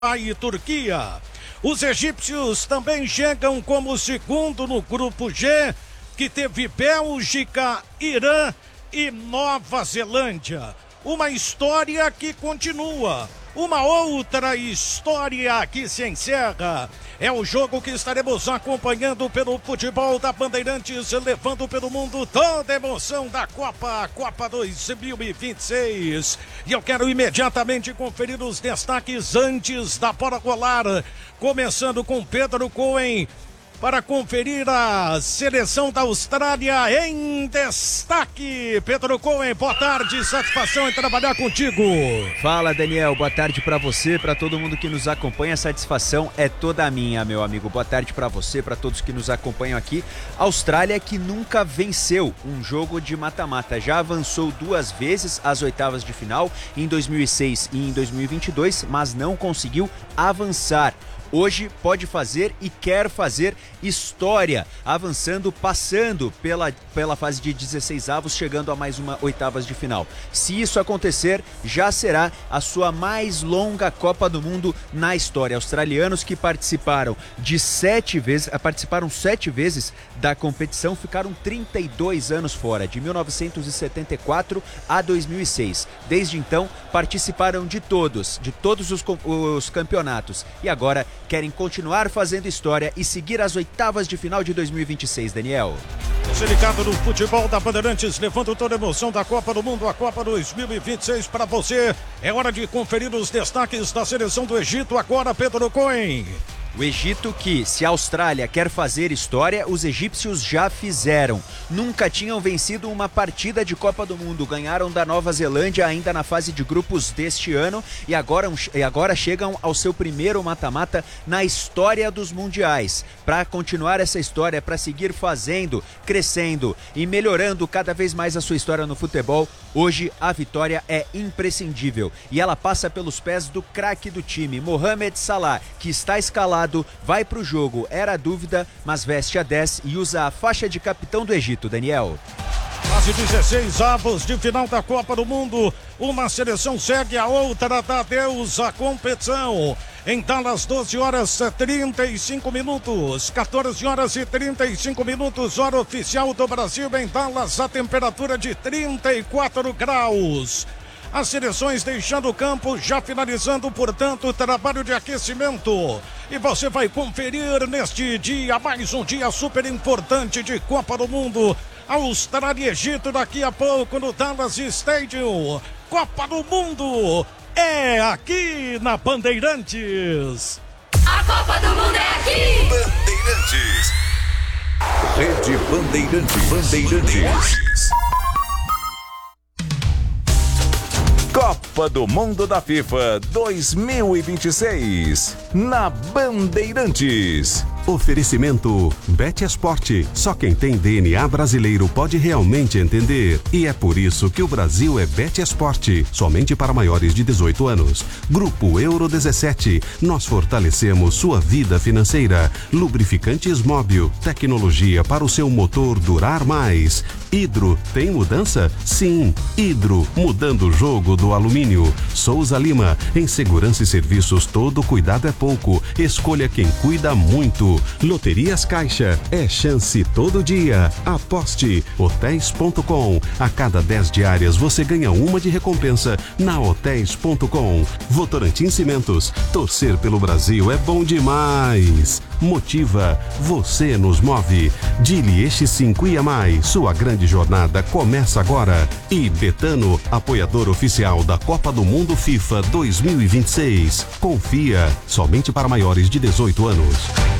e Turquia. Os egípcios também chegam como segundo no grupo G, que teve Bélgica, Irã e Nova Zelândia. Uma história que continua. Uma outra história que se encerra. É o jogo que estaremos acompanhando pelo futebol da Bandeirantes, levando pelo mundo toda a emoção da Copa 2026. E eu quero imediatamente conferir os destaques antes da bola rolar. Começando com Pedro Cohen, para conferir a seleção da Austrália em destaque. Pedro Cohen, boa tarde, satisfação em trabalhar contigo. Fala, Daniel, boa tarde para você, para todo mundo que nos acompanha, a satisfação é toda minha, meu amigo. Boa tarde para você, para todos que nos acompanham aqui. Austrália que nunca venceu um jogo de mata-mata, já avançou 2 vezes às oitavas de final, em 2006 e em 2022, mas não conseguiu avançar. Hoje pode fazer e quer fazer história, avançando, passando pela fase de 16avos, chegando a mais uma oitavas de final. Se isso acontecer, já será a sua mais longa Copa do Mundo na história. Australianos que participaram 7 vezes da competição, ficaram 32 anos fora, de 1974 a 2006. Desde então, participaram de todos os campeonatos e agora querem continuar fazendo história e seguir as oitavas de final de 2026, Daniel. Você ligado no futebol da Bandeirantes, levando toda a emoção da Copa do Mundo, a Copa 2026 para você. É hora de conferir os destaques da seleção do Egito agora, Pedro Cohen. O Egito que, se a Austrália quer fazer história, os egípcios já fizeram. Nunca tinham vencido uma partida de Copa do Mundo. Ganharam da Nova Zelândia ainda na fase de grupos deste ano e agora chegam ao seu primeiro mata-mata na história dos mundiais. Para continuar essa história, para seguir fazendo, crescendo e melhorando cada vez mais a sua história no futebol, hoje a vitória é imprescindível. E ela passa pelos pés do craque do time, Mohamed Salah, que está escalado, vai pro jogo, era dúvida, mas veste a 10 e usa a faixa de capitão do Egito, Daniel. Fase 16avos de final da Copa do Mundo, uma seleção segue a outra, dá adeus à competição. Em Dallas, 12 horas 35 minutos, 14 horas e 35 minutos, hora oficial do Brasil em Dallas, a temperatura de 34 graus. As seleções deixando o campo, já finalizando, portanto, o trabalho de aquecimento. E você vai conferir neste dia, mais um dia super importante de Copa do Mundo. Austrália e Egito daqui a pouco no Dallas Stadium. Copa do Mundo é aqui na Bandeirantes. A Copa do Mundo é aqui! Bandeirantes. Rede Bandeirantes. Copa do Mundo da FIFA 2026 na Bandeirantes. Oferecimento Bet Esporte. Só quem tem DNA brasileiro pode realmente entender. E é por isso que o Brasil é Bet Esporte. Somente para maiores de 18 anos. Grupo Euro 17. Nós fortalecemos sua vida financeira. Lubrificantes Móbil. Tecnologia para o seu motor durar mais. Hidro. Tem mudança? Sim. Hidro. Mudando o jogo do alumínio. Souza Lima. Em segurança e serviços, todo cuidado é pouco. Escolha quem cuida muito. Loterias Caixa, é chance todo dia. Aposte. Hotéis.com. A cada 10 diárias você ganha uma de recompensa na Hotéis.com. Votorantim Cimentos. Torcer pelo Brasil é bom demais. Motiva. Você nos move. Dili X5 e a mais. Sua grande jornada começa agora. E Betano, apoiador oficial da Copa do Mundo FIFA 2026. Confia. Somente para maiores de 18 anos.